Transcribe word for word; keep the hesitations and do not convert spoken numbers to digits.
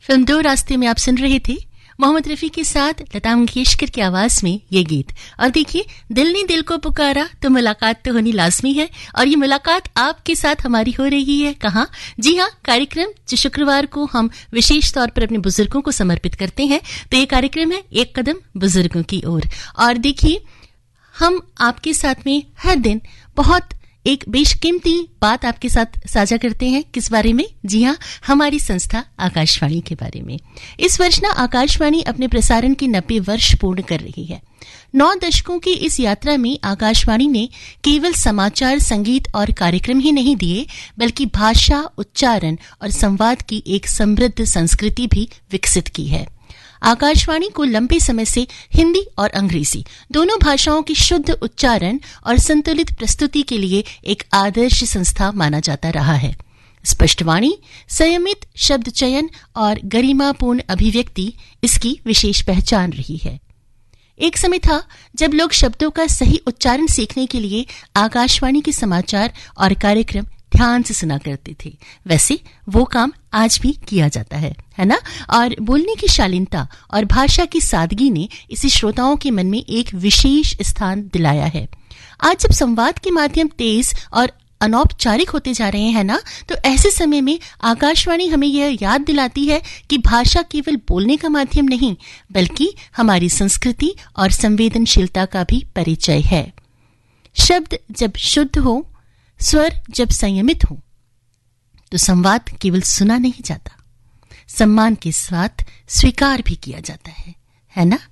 Film दो रास्ते में आप सुन रहे थे मोहम्मद रफी के साथ लता मंगेशकर की आवाज में ये गीत। और देखिए, दिल ने दिल को पुकारा तो मुलाकात तो होनी लाजमी है, और ये मुलाकात आपके साथ हमारी हो रही है। कहाँ? जी हाँ, कार्यक्रम जो शुक्रवार को हम विशेष तौर पर अपने बुजुर्गों को समर्पित करते हैं। तो ये कार्यक्रम है एक कदम बुजुर्गों की ओर। और देखिए, हम आपके साथ में हर दिन बहुत एक बेशकीमती बात आपके साथ साझा करते हैं। किस बारे में? जी हाँ, हमारी संस्था आकाशवाणी के बारे में। इस वर्ष ना आकाशवाणी अपने प्रसारण के नब्बे वर्ष पूर्ण कर रही है। नौ दशकों की इस यात्रा में आकाशवाणी ने केवल समाचार, संगीत और कार्यक्रम ही नहीं दिए, बल्कि भाषा, उच्चारण और संवाद की एक समृद्ध संस्कृति भी विकसित की है। आकाशवाणी को लंबे समय से हिंदी और अंग्रेजी दोनों भाषाओं की शुद्ध उच्चारण और संतुलित प्रस्तुति के लिए एक आदर्श संस्था माना जाता रहा है। स्पष्टवाणी, संयमित शब्द चयन और गरिमापूर्ण अभिव्यक्ति इसकी विशेष पहचान रही है। एक समय था जब लोग शब्दों का सही उच्चारण सीखने के लिए आकाशवाणी के समाचार और कार्यक्रम ध्यान से सुना करते थे। वैसे वो काम आज भी किया जाता है, है ना? और बोलने की शालीनता और भाषा की सादगी ने इसे श्रोताओं के मन में एक विशेष स्थान दिलाया है। आज जब संवाद के माध्यम तेज और अनौपचारिक होते जा रहे हैं ना, तो ऐसे समय में आकाशवाणी हमें यह याद दिलाती है कि भाषा केवल बोलने का माध्यम नहीं, बल्कि हमारी संस्कृति और संवेदनशीलता का भी परिचय है। शब्द जब शुद्ध हो, स्वर जब संयमित हो, तो संवाद केवल सुना नहीं जाता, सम्मान के साथ स्वीकार भी किया जाता है, है ना?